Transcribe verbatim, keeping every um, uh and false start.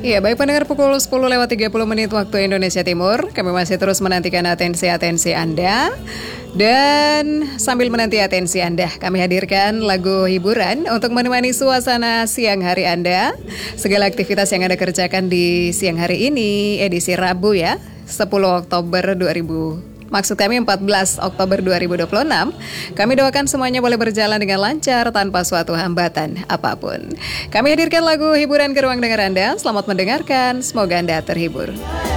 Iya, baik pendengar, pukul sepuluh lewat tiga puluh menit waktu Indonesia Timur. Kami masih terus menantikan atensi-atensi Anda. Dan sambil menanti atensi Anda, kami hadirkan lagu hiburan untuk menemani suasana siang hari Anda. Segala aktivitas yang Anda kerjakan di siang hari ini, edisi Rabu ya, sepuluh Oktober dua ribu Maksud kami empat belas Oktober dua ribu dua puluh enam. Kami doakan semuanya boleh berjalan dengan lancar tanpa suatu hambatan apapun. Kami hadirkan lagu hiburan ke ruang dengar Anda. Selamat mendengarkan, semoga Anda terhibur.